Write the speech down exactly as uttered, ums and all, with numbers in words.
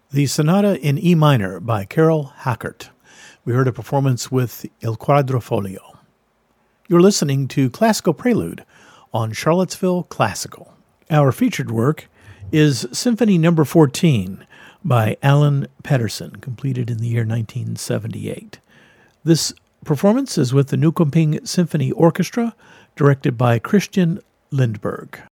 The Sonata in E minor by Carol Hackert. We heard a performance with Il Quadrifoglio. You're listening to Classical Prelude on Charlottesville Classical. Our featured work is Symphony Number fourteen by Alan Pedersen, completed in the year nineteen seventy-eight. This performance is with the Neuköping Symphony Orchestra, directed by Christian Lindberg.